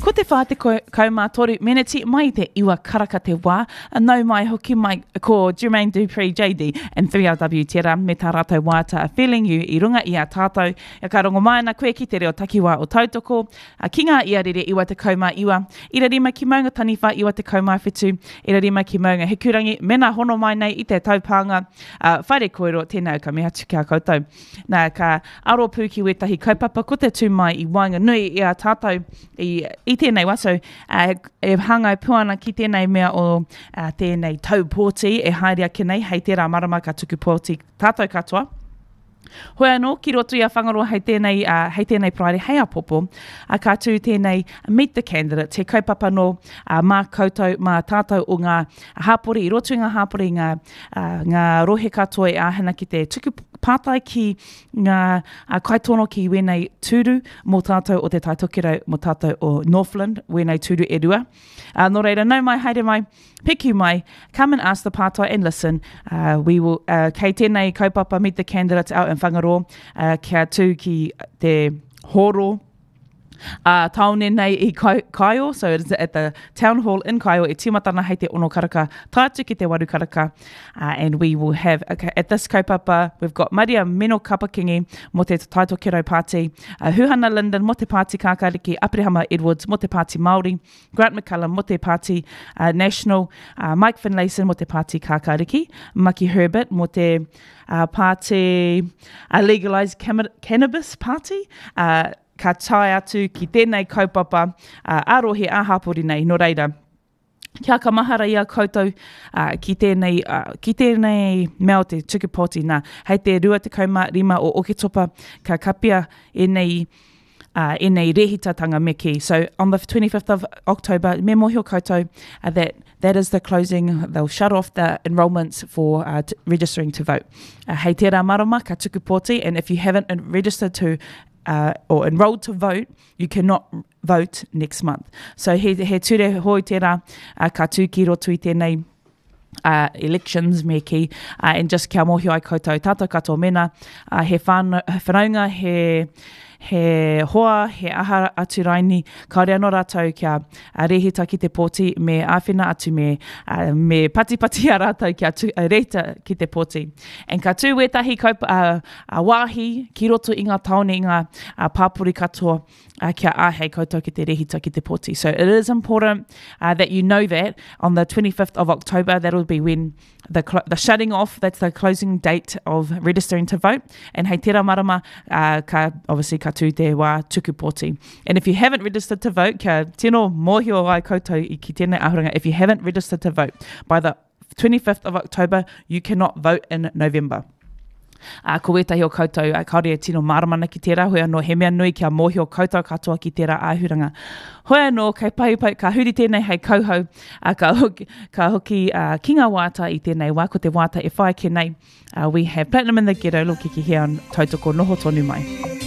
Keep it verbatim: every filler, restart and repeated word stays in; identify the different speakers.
Speaker 1: Ko te whā te kaumātoru meneti mai te iwa karaka te wā, nau mai hoki mai ko Jermaine Dupree J D and three R W tērā me tā rātou wāta a feeling you i runga i a tātou. Ia ka rongo mai na koe ki te reo takiwā o tautoko, a ki ngā ia rere iwa te kaumā iwa, ira rima ki maunga taniwha iwa te kaumā whetū, ira rima ki maunga hekurangi, mena hono mai nei i te taupanga, uh, whaere koero tēnau ka mea tu kia koutou. Nā ka aro pū ki wetahi kaupapa ko te tū mai i wainga nui i a tātou i, i tēnei wa, so uh, e hangai puana ki tēnei mea o uh, tēnei tau pōti e haerea ki nei, hei tērā marama ka tuku pōti tātou katoa. Hoi anō, ki roto i a whangaroa hei tēnei, uh, hei tēnei praere hei a popo, a ka tū tēnei meet the candidate, te kaupapa no uh, mā koutou, mā tātou o ngā hāpore, i roto i ngā hāpore, ngā, uh, ngā rohe katoa i āhena ki te tuku pātai ki ngā uh, kaitono ki wenei tūru, mō tātou o te taitokero, mō tātou o Northland, wenei tūru e rua. Uh, nō reira, nau mai, haere mai, peku mai, come and ask the pātai and listen. Uh, we will, uh, kei tēnei kaupapa meet the candidates out in whangaroa, uh, kia tū ki te horo, Uh, taone nei i Kaio, so it is at the town hall in Kaio, e timatana hei te ono karaka, tātu ki te waru karaka, uh, and we will have, okay, at this kaupapa, we've got Maria Meno Kapakingi, mo te Taitokero Pāti, uh, Huhana Linden, mo te Pāti Kākāriki, Aprihama Edwards, mo te Pāti Māori, Grant McCullum, mo te Pāti uh, National, uh, Mike Finlayson, mo te Pāti Kākāriki, Maki Herbert, mo te uh, Pāti uh, Legalised Cam- Cannabis Pāti, uh, ka tai atu ki tēnei kaupapa uh, arohe āhapori nei, no reira. Kia ka mahara ia koutou uh, ki tēnei, uh, ki tēnei mea o te tukupoti nā. Hei te rua te kauma rima o Oketopa, ka kapia e nei, uh, e nei rehitatanga me ki. So on the twenty-fifth of October, me mohio koutou, uh, that that is the closing, they'll shut off the enrolments for uh, t- registering to vote. Uh, hei tērā marama ka tukupoti, and if you haven't registered to Uh, or enrolled to vote, you cannot vote next month. So he, he ture hoi tērā, uh, ka tū ki roto i tēnei uh, elections me ki, uh, and just kia mohio ai koutou tātou katoa mena, uh, he whanaunga, he he hoa, he aha atu raini, kaore anō rātou kia uh, rehita ki te pōti, me āwhina atu me, uh, me patipati a rātou kia tu, uh, rehita ki te pōti. And ka tū wetahi kaupa, uh, uh, wāhi ki roto i ngā taone, i ngā uh, pāpuri katoa, uh, kia āhei koutou ki te rehita ki te pōti. So it is important uh, that you know that on the twenty-fifth of October, that will be when the cl- the shutting off, that's the closing date of registering to vote. And hei tērā marama, uh, ka, obviously ka tū te wā tukupoti. And if you haven't registered to vote, kia tino mohio ai koutou i ki tēnei ahuranga, if you haven't registered to vote by the twenty-fifth of October, you cannot vote in November. Uh, ko wetahi o koutou, uh, kaore e tino maramana ki tērā, hoi anō he mea nui kia mohio koutou katoa ki tērā āhuranga. Hoi anō, kei paipai, ka huri tēnei hei kauhau, uh, ka hoki, ka hoki uh, ki ngā wāta i tēnei wā, ko te wāta e whae ke nei. Uh, we have Platinum in the Ghetto, lo kiki here on Tautoko Noho Tonu Mai.